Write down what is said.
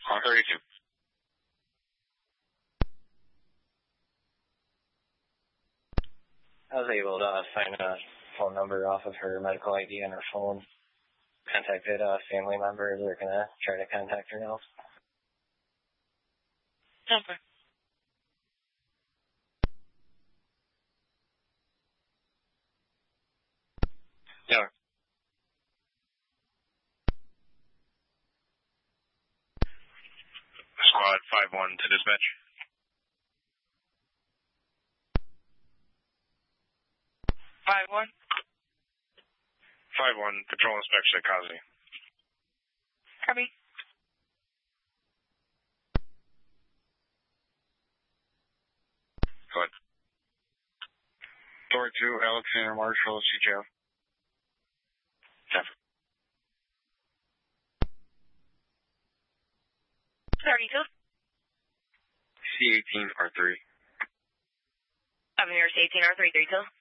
R32. I was able to find a phone number off of her medical ID on her phone. Contacted a family member. They're going to try to contact her now. Okay. Yeah. Squad 5-1 to dispatch. 5-1? 5-1, patrol inspection at Kazi. Copy. Go ahead. Door 2, Alexander Marshall, CJO. 32. C18 R3. I'm here, C18 R3, 32.